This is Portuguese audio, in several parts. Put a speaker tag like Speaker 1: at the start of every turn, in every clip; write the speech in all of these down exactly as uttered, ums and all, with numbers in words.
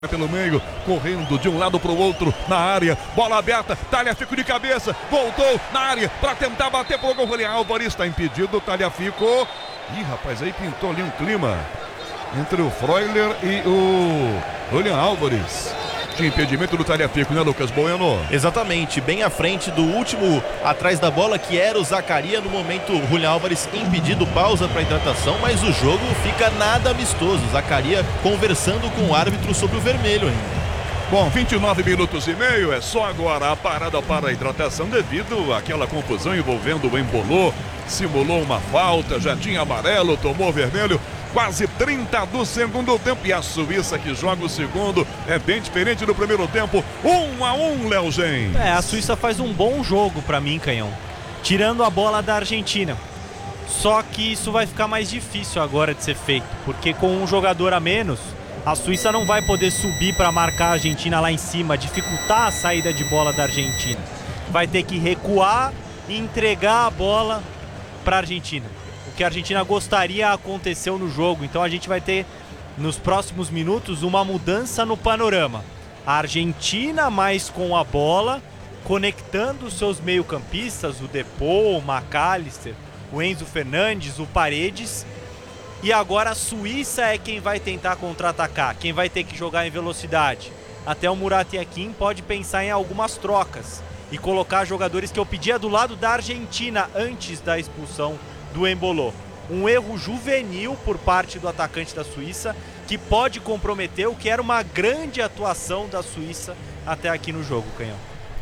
Speaker 1: Pelo meio, correndo de um lado para o outro, na área, bola aberta, Tagliafico de cabeça, voltou na área para tentar bater pro gol. Julián Álvares está impedido, Tagliafico. Ih, rapaz, aí pintou ali um clima entre o Freuler e o Julián Álvares. De impedimento do Tagliafico, né, Lucas Bueno?
Speaker 2: Exatamente, bem à frente do último atrás da bola, que era o Zaccaria. No momento, o Julián Álvares impedido, pausa para hidratação, mas o jogo fica nada amistoso. Zaccaria conversando com o árbitro sobre o vermelho ainda.
Speaker 1: Bom, vinte e nove minutos e meio, é só agora a parada para a hidratação devido àquela confusão envolvendo o Embolou. Simulou uma falta, já tinha amarelo, tomou vermelho. Quase trinta do segundo tempo e a Suíça que joga o segundo é bem diferente do primeiro tempo. Um a um, Léo Gens.
Speaker 3: É, a Suíça faz um bom jogo pra mim, Canhão, tirando a bola da Argentina. Só que isso vai ficar mais difícil agora de ser feito, porque com um jogador a menos, a Suíça não vai poder subir para marcar a Argentina lá em cima, dificultar a saída de bola da Argentina. Vai ter que recuar e entregar a bola para a Argentina. O que a Argentina gostaria aconteceu no jogo. Então a gente vai ter nos próximos minutos uma mudança no panorama. A Argentina mais com a bola, conectando os seus meio-campistas, o Depou, o McAllister, o Enzo Fernandes, o Paredes. E agora a Suíça é quem vai tentar contra-atacar, quem vai ter que jogar em velocidade. Até o Murat Yakin pode pensar em algumas trocas e colocar jogadores que eu pedia do lado da Argentina antes da expulsão do Embolou. Um erro juvenil por parte do atacante da Suíça, que pode comprometer o que era uma grande atuação da Suíça até aqui no jogo, Canhão.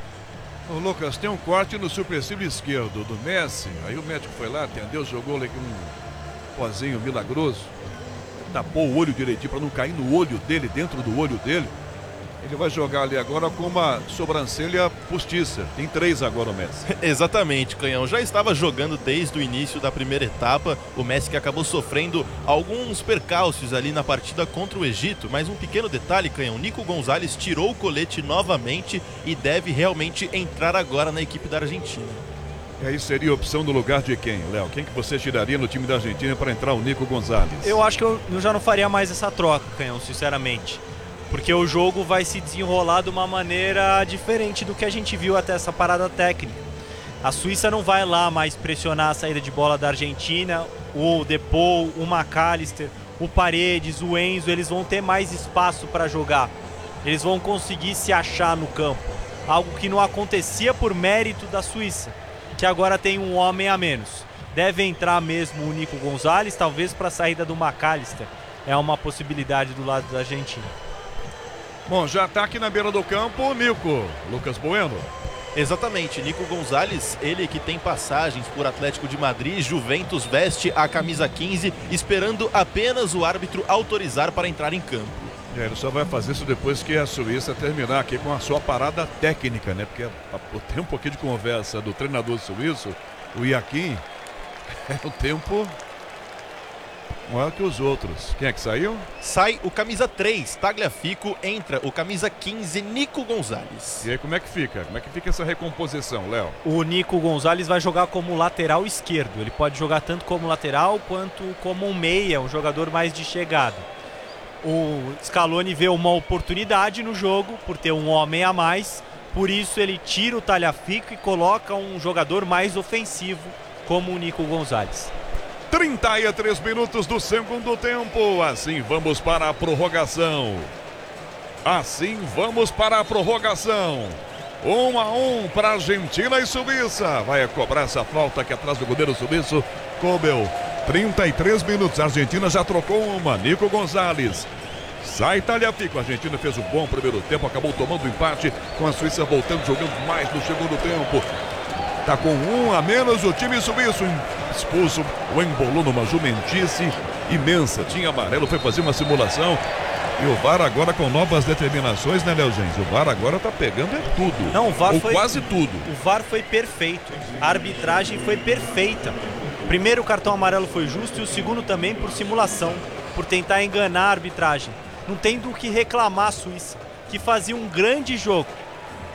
Speaker 1: Ô, Lucas, tem um corte no supressivo esquerdo do Messi. Aí o médico foi lá, atendeu, jogou ali um pozinho milagroso, tapou o olho direitinho para não cair no olho dele, dentro do olho dele. Ele vai jogar ali agora com uma sobrancelha postiça. Tem três agora o Messi.
Speaker 2: Exatamente, Canhão. Já estava jogando desde o início da primeira etapa. O Messi que acabou sofrendo alguns percalços ali na partida contra o Egito. Mas um pequeno detalhe, Canhão. Nico Gonzalez tirou o colete novamente e deve realmente entrar agora na equipe da Argentina.
Speaker 1: E aí seria a opção do lugar de quem, Léo? Quem que você tiraria no time da Argentina para entrar o Nico Gonzalez?
Speaker 3: Eu acho que eu, eu já não faria mais essa troca, Canhão, sinceramente. Porque o jogo vai se desenrolar de uma maneira diferente do que a gente viu até essa parada técnica. A Suíça não vai lá mais pressionar a saída de bola da Argentina. O Depou, o McAllister, o Paredes, o Enzo, eles vão ter mais espaço para jogar. Eles vão conseguir se achar no campo. Algo que não acontecia por mérito da Suíça, que agora tem um homem a menos. Deve entrar mesmo o Nico Gonzalez, talvez para a saída do McAllister. É uma possibilidade do lado da Argentina.
Speaker 1: Bom, já está aqui na beira do campo o Nico. Lucas Bueno.
Speaker 2: Exatamente, Nico Gonzalez, ele que tem passagens por Atlético de Madrid, Juventus, veste a camisa quinze, esperando apenas o árbitro autorizar para entrar em campo.
Speaker 1: É, ele só vai fazer isso depois que a Suíça terminar aqui com a sua parada técnica, né? Porque tem um pouquinho de conversa do treinador suíço, o Yakin, é o tempo maior que os outros. Quem é que saiu?
Speaker 2: Sai o camisa três, Tagliafico, entra o camisa quinze, Nico Gonzalez.
Speaker 1: E aí como é que fica? Como é que fica essa recomposição, Léo?
Speaker 3: O Nico Gonzalez vai jogar como lateral esquerdo. Ele pode jogar tanto como lateral quanto como um meia, um jogador mais de chegada. O Scaloni vê uma oportunidade no jogo por ter um homem a mais, por isso ele tira o Tagliafico e coloca um jogador mais ofensivo como o Nico Gonzalez.
Speaker 1: trinta e três minutos do segundo tempo. Assim vamos para a prorrogação. Assim vamos para a prorrogação. Um a um para Argentina e Suíça. Vai cobrar essa falta aqui atrás do goleiro suíço, Kobel. trinta e três minutos. A Argentina já trocou uma. Nico Gonzalez. Sai Tagliafico. A Argentina fez um bom primeiro tempo. Acabou tomando o empate com a Suíça voltando, jogando mais no segundo tempo. Tá com um a menos o time suíço. Expulso o Embolou numa jumentice imensa. Tinha amarelo, foi fazer uma simulação. E o V A R agora com novas determinações, né, Léo Gens? O V A R agora tá pegando é tudo.
Speaker 3: Não, o V A R
Speaker 1: Ou
Speaker 3: foi,
Speaker 1: quase tudo.
Speaker 3: O V A R foi perfeito. A arbitragem foi perfeita. O primeiro cartão amarelo foi justo e o segundo também por simulação, por tentar enganar a arbitragem. Não tem do que reclamar a Suíça, que fazia um grande jogo.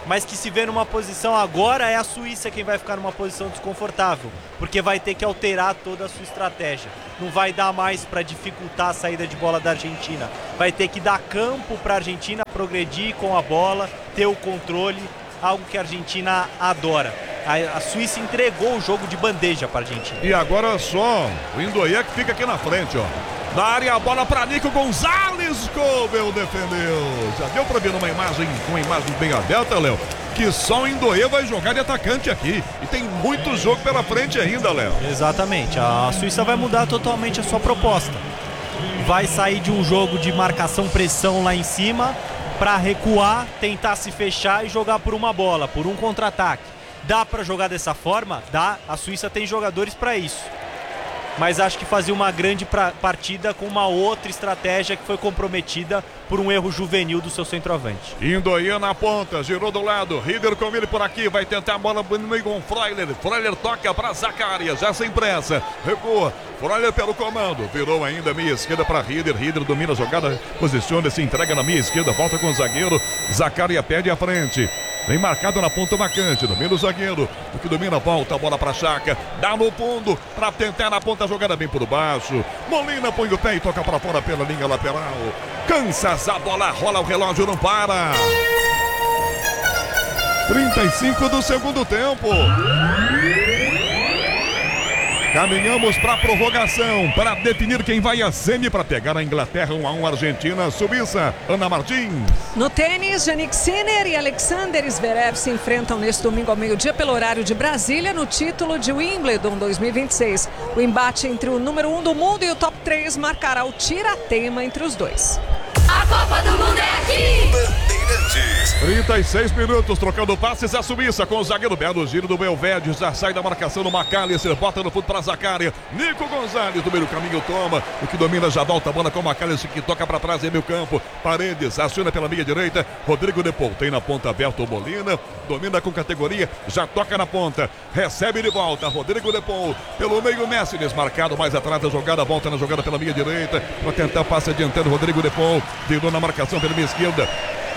Speaker 3: mas que se vê numa posição agora, é a Suíça quem vai ficar numa posição desconfortável, porque vai ter que alterar toda a sua estratégia. Não vai dar mais para dificultar a saída de bola da Argentina. Vai ter que dar campo para a Argentina progredir com a bola, ter o controle, algo que a Argentina adora. A, a Suíça entregou o jogo de bandeja para a Argentina.
Speaker 1: E agora só o Ndoye que fica aqui na frente, ó. Na área, a bola para Nico Gonzalez. Como defendeu. Já deu para ver numa imagem, com a imagem bem aberta, Léo, que só o Ndoye vai jogar de atacante aqui. E tem muito jogo pela frente ainda, Léo.
Speaker 3: Exatamente. A Suíça vai mudar totalmente a sua proposta. Vai sair de um jogo de marcação-pressão lá em cima para recuar, tentar se fechar e jogar por uma bola, por um contra-ataque. Dá para jogar dessa forma? Dá. A Suíça tem jogadores para isso. Mas acho que fazia uma grande pra, partida com uma outra estratégia que foi comprometida por um erro juvenil do seu centroavante.
Speaker 1: Ndoye na ponta, girou do lado, Rieder com ele por aqui, vai tentar a bola no meio com Freuler. Freuler toca para Zacarias, já sem pressa, recua, Freuler pelo comando, virou ainda meia esquerda para Rieder, Rieder domina a jogada, posiciona, se entrega na meia esquerda, volta com o zagueiro, Zacarias perde a frente. Vem marcado na ponta marcante, domina o zagueiro, o que domina, volta a bola para Chaka, dá no fundo, para tentar na ponta, jogada bem por baixo, Molina põe o pé e toca para fora pela linha lateral, cansa a bola, rola o relógio, não para. trinta e cinco do segundo tempo. Caminhamos para a prorrogação, para definir quem vai a semi para pegar a Inglaterra. um a um Argentina, Suíça. Ana Martins.
Speaker 4: No tênis, Jannik Sinner e Alexander Zverev se enfrentam neste domingo ao meio-dia pelo horário de Brasília no título de Wimbledon dois mil e vinte e seis. O embate entre o número um do mundo e o top três marcará o tira-tema entre os dois.
Speaker 5: A Copa do Mundo é aqui!
Speaker 6: Bandeirantes.
Speaker 1: trinta e seis minutos, trocando passes a Suíça com o zagueiro belo giro do Belvede, já sai da marcação no McAllister, bota no fundo para Zacarias, Nico Gonzalez do meio caminho toma, o que domina já volta a bola com o McAllister que toca para trás em meio campo, Paredes aciona pela meia direita, Rodrigo Depou tem na ponta aberta o Molina, domina com categoria, já toca na ponta, recebe de volta, Rodrigo Depou pelo meio, Messi desmarcado mais atrás da jogada, volta na jogada pela meia direita, para tentar passe adiantando, Rodrigo Depou virou na marcação pela meia esquerda.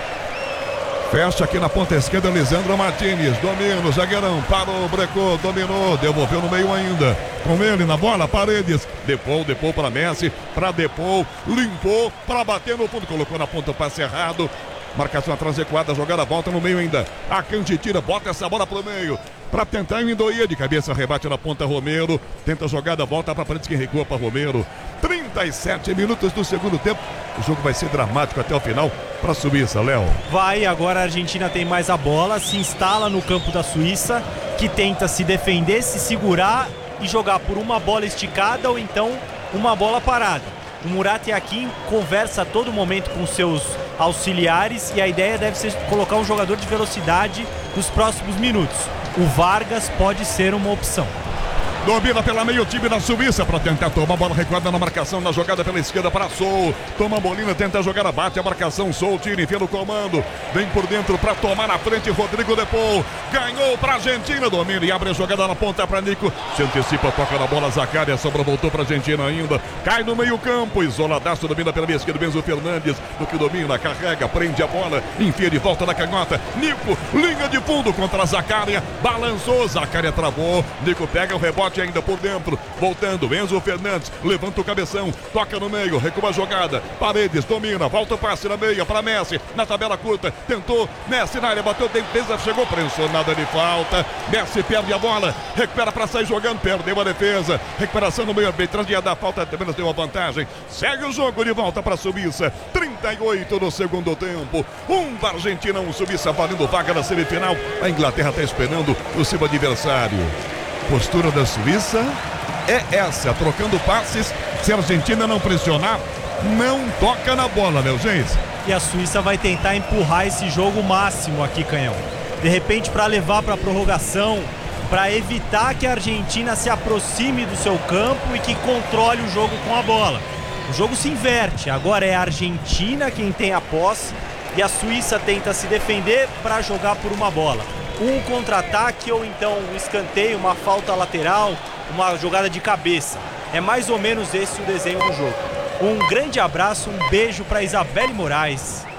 Speaker 1: Fecha aqui na ponta esquerda, Lisandro Martínez, domina o zagueirão, parou, brecou, dominou, devolveu no meio ainda, com ele na bola, Paredes, Depou, Depou para Messi, para Depou, limpou, para bater no fundo, colocou na ponta o passe errado, marcação atrás recuada, jogada, volta no meio ainda, a Cante tira, bota essa bola pro meio, para tentar o Ndoye, de cabeça, rebate na ponta, Romero, tenta a jogada, volta para frente, quem recua para Romero, trinta e sete minutos do segundo tempo, o jogo vai ser dramático até o final para a Suíça, Léo.
Speaker 3: Vai, agora a Argentina tem mais a bola, se instala no campo da Suíça, que tenta se defender, se segurar e jogar por uma bola esticada ou então uma bola parada. O Murat Yakin conversa a todo momento com seus auxiliares e a ideia deve ser colocar um jogador de velocidade nos próximos minutos. O Vargas pode ser uma opção.
Speaker 1: Domina pela meio time da Suíça para tentar tomar a bola recuada na marcação, na jogada pela esquerda para Sou. Toma Molina, tenta jogar, abate a marcação, Sou, tira, enfia no comando. Vem por dentro para tomar na frente, Rodrigo Depou. Ganhou para a Argentina, domina e abre a jogada na ponta para Nico. Se antecipa, toca na bola, Zacarias, sobra, voltou para a Argentina ainda. Cai no meio campo, isoladaço, domina pela meia esquerda, Benzo Fernandes. Do que domina, carrega, prende a bola, enfia de volta na canhota. Nico, linha de fundo contra Zacarias, balançou, Zacarias travou. Nico pega o rebote ainda por dentro, voltando, Enzo Fernandes, levanta o cabeção, toca no meio, recua a jogada, Paredes, domina, volta o passe na meia para Messi, na tabela curta, tentou, Messi na área, bateu, defesa, chegou, prensou, nada de falta, Messi perde a bola, recupera para sair jogando, perdeu a defesa, recuperação no meio, bem, ia dar falta, apenas deu a vantagem, segue o jogo de volta para a Suíça, trinta e oito no segundo tempo, um da Argentina, um Suíça valendo vaga na semifinal, a Inglaterra está esperando o seu adversário. Postura da Suíça é essa, trocando passes, se a Argentina não pressionar, não toca na bola, meu gente.
Speaker 3: E a Suíça vai tentar empurrar esse jogo máximo aqui, Canhão. De repente, para levar para a prorrogação, para evitar que a Argentina se aproxime do seu campo e que controle o jogo com a bola. O jogo se inverte, agora é a Argentina quem tem a posse e a Suíça tenta se defender para jogar por uma bola. Um contra-ataque ou então um escanteio, uma falta lateral, uma jogada de cabeça. É mais ou menos esse o desenho do jogo. Um grande abraço, um beijo para Isabelle Moraes.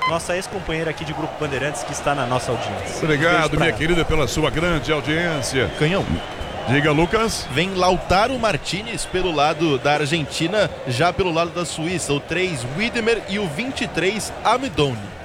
Speaker 3: nossa ex-companheira aqui de Grupo Bandeirantes, que está na nossa audiência.
Speaker 1: Obrigado, minha
Speaker 3: ela.
Speaker 1: querida, pela sua grande audiência.
Speaker 2: Canhão.
Speaker 1: Diga, Lucas.
Speaker 2: Vem Lautaro Martinez pelo lado da Argentina, já pelo lado da Suíça, o três Wiedemer e o vinte e três Amidoni.